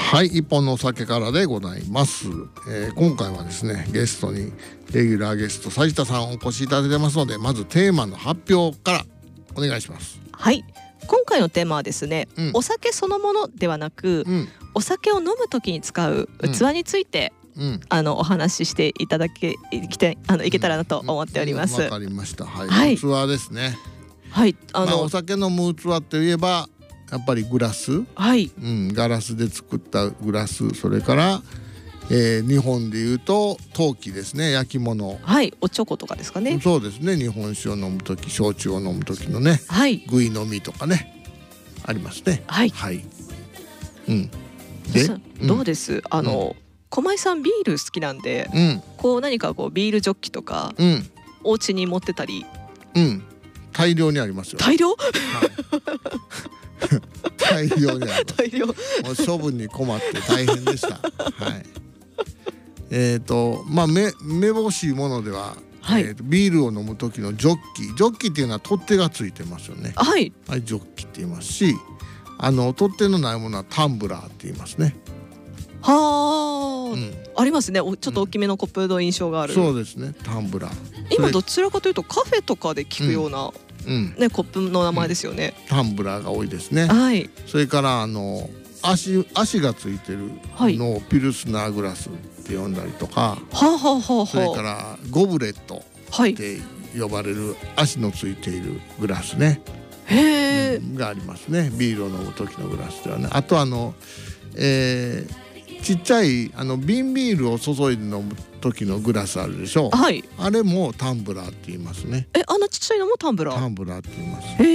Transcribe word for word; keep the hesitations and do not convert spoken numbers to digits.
はい、一本のお酒からでございます、えー、今回はですねゲストにレギュラーゲスト斉田さんお越しいただいてますので、まずテーマの発表からお願いします。 はい、今回のテーマはですね、うん、お酒そのものではなく、うん、お酒を飲むときに使う器について、うん、あのお話ししていただけいきてあのいけたらなと思っております。わ、 うんうん、かりました。はい、はい、器ですね。 はい、あの、まあ、 お酒飲む器といえばやっぱりグラス、はい、うん、ガラスで作ったグラス、それから、えー、日本でいうと陶器ですね、焼き物、 はい、おちょことかですかね。 そうですね、日本酒を飲むとき、焼酎を飲むときのね、はい、ぐい飲みとかねありますね。はい、はい、うん、 で、どうです、うん、あの、うん、駒井さんビール好きなんで、うん、こう何かこうビールジョッキとか、うん、お家に持ってたり、 うん、大量にありますよ。 大量？はい大量にある。 大量。もう処分に困って大変でした。はい。えっとまあめめぼしいものでは、はい、えーとビールを飲む時のジョッキ、ジョッキっていうのは取っ手がついてますよね。はい。はい、ジョッキって言いますし、あの取っ手のないものはタンブラーって言いますね。 はあ、うん、ありますね。ちょっと大きめのコップの印象がある。 うん、そうですね、タンブラー。 今どちらかというとカフェとかで聞くような、うんうんね、コップの名前ですよね。 うん、タンブラーが多いですね。はい。それからあの足足がついてるのをピルスナーグラスって呼んだりとか、はい、はははそれからゴブレットって呼ばれる足のついているグラスね。へえ、うん、がありますね。ビールを飲む時のグラスではね。あとあの、えー、ちっちゃいあの瓶ビールを注いで飲む時のグラスあるでしょう。はい。あれもタンブラーって言いますね。 え、あのちっちゃいのもタンブラー。 タンブラーって言います。